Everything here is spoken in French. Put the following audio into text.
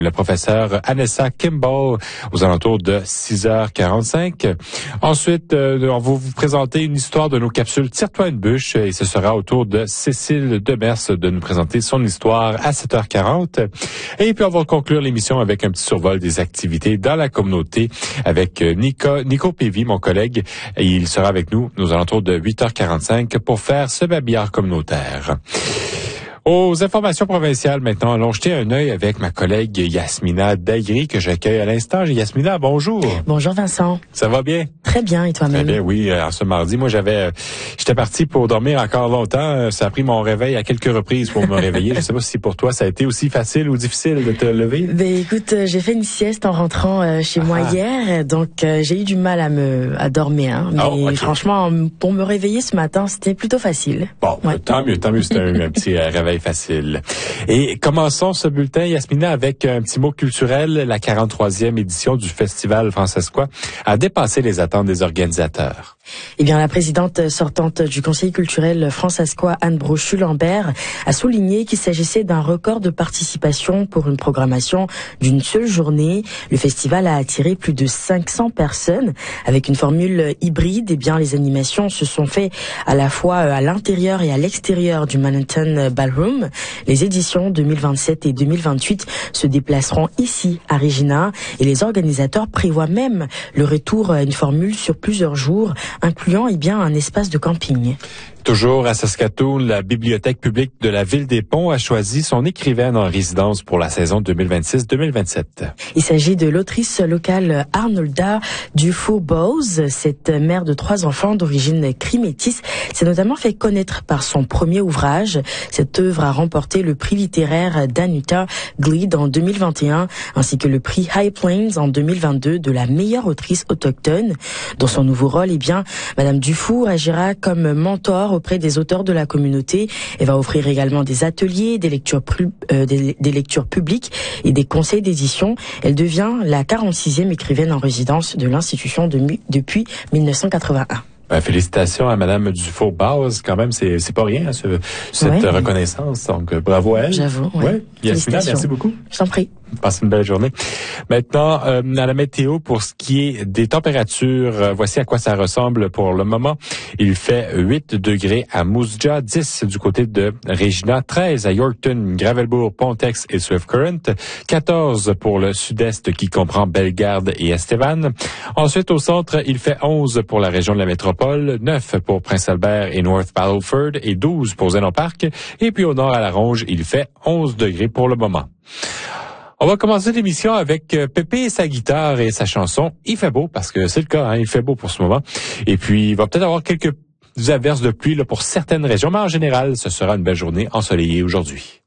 Le professeur Anessa Kimball aux alentours de 6h45. Ensuite, on va vous présenter une histoire de nos capsules Tire-toi une bûche et ce sera au tour de Cécile Demers de nous présenter son histoire à 7h40. Et puis on va conclure l'émission avec un petit survol des activités dans la communauté avec Nico Pévy, mon collègue. Et il sera avec nous aux alentours de 8h45 pour faire ce babillard communautaire. Aux informations provinciales maintenant, allons jeter un œil avec ma collègue Yasmina Daïri que j'accueille à l'instant. Yasmina, bonjour. Bonjour Vincent. Ça va bien? Très bien, et toi-même? Très bien, oui. Ce mardi, moi j'étais parti pour dormir encore longtemps. Ça a pris mon réveil à quelques reprises pour me réveiller. Je sais pas si pour toi ça a été aussi facile ou difficile de te lever. Ben écoute, j'ai fait une sieste en rentrant chez moi hier, donc j'ai eu du mal à dormir. Hein, mais okay. Franchement, pour me réveiller ce matin, c'était plutôt facile. Bon, ouais. Tant mieux. C'était un petit réveil facile. Et commençons ce bulletin, Yasmina, avec un petit mot culturel. La 43e édition du Festival Francescois a dépassé les attentes des organisateurs. Eh bien, la présidente sortante du Conseil culturel francescois, Anne Brochu-Lambert, a souligné qu'il s'agissait d'un record de participation pour une programmation d'une seule journée. Le festival a attiré plus de 500 personnes. Avec une formule hybride, eh bien, les animations se sont faites à la fois à l'intérieur et à l'extérieur du Manhattan Ballroom. Les éditions 2027 et 2028 se déplaceront ici à Regina et les organisateurs prévoient même le retour à une formule sur plusieurs jours, incluant un espace de camping. Toujours à Saskatoon, la Bibliothèque publique de la Ville des Ponts a choisi son écrivaine en résidence pour la saison 2026-2027. Il s'agit de l'autrice locale Arnolda Dufour-Bowes. Cette mère de 3 enfants d'origine cree-métisse s'est notamment fait connaître par son premier ouvrage. Cette œuvre a remporté le prix littéraire d'Anita Gleed en 2021, ainsi que le prix High Plains en 2022 de la meilleure autrice autochtone. Dans son nouveau rôle, Madame Dufour agira comme mentor auprès des auteurs de la communauté. Elle va offrir également des ateliers, des lectures publiques et des conseils d'édition. Elle devient la 46e écrivaine en résidence de l'institution depuis 1981. Félicitations à Madame Dufour-Bowes, quand même, c'est pas rien, cette reconnaissance. Donc, bravo à elle. J'avoue, ouais. Yasmina, merci beaucoup. Je t'en prie. Passe une belle journée. Maintenant, à la météo, pour ce qui est des températures, voici à quoi ça ressemble pour le moment. Il fait 8 degrés à Moose Jaw, 10 du côté de Regina, 13 à Yorkton, Gravelbourg, Pontex et Swift Current, 14 pour le sud-est qui comprend Bellegarde et Estevan. Ensuite, au centre, il fait 11 pour la région de la métropole, 9 pour Prince-Albert et North Battleford et 12 pour Zénon Park. Et puis au nord à la Ronge, il fait 11 degrés pour le moment. On va commencer l'émission avec Pépé et sa guitare et sa chanson « Il fait beau » parce que c'est le cas, il fait beau pour ce moment. Et puis, il va peut-être avoir quelques averses de pluie pour certaines régions, mais en général, ce sera une belle journée ensoleillée aujourd'hui.